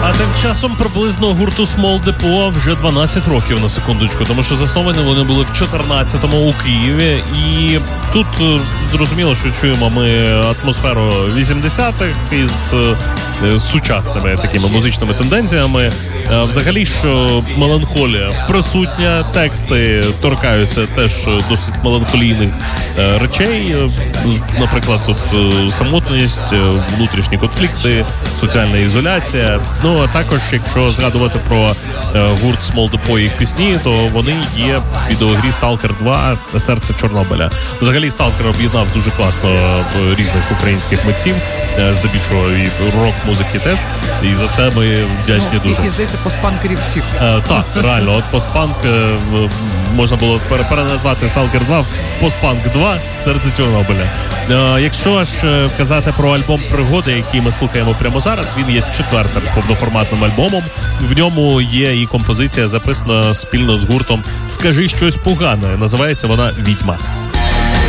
А тим часом приблизно гурту Small Depot вже 12 років, на секундочку, тому що засновані вони були в 14-му у Києві. І тут зрозуміло, що чуємо ми атмосферу 80-х із сучасними такими музичними тенденціями. Взагалі, що меланхолія присутня, тексти торкаються теж досить меланхолійних речей. Наприклад, тут самотність, внутрішні конфлікти, соціальна ізоляція. Ну, а також, якщо згадувати про гурт Small Depot і їх пісні, то вони є в відеогрі Stalker 2 «Серце Чорнобиля». Взагалі, Stalker об'єднав дуже класно різних українських митців, здебільшого і рок-музики теж. І за це ми вдячні дуже. Які, здається, постпанкерів всіх. Так, реально, от постпанк можна було переназвати Stalker 2 в постпанк 2 «Серце Чорнобиля». Якщо ж казати про альбом «Пригоди», який ми слухаємо прямо зараз, він є 4-м повноформатним альбомом. В ньому є і композиція, записана спільно з гуртом «Скажи щось погане». Називається вона «Відьма».